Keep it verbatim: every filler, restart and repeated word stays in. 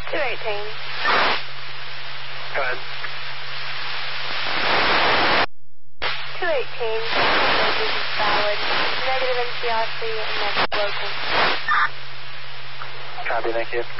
two eighteen. Go ahead. two eighteen, this is valid. Negative N C R C and next local. Copy, thank you.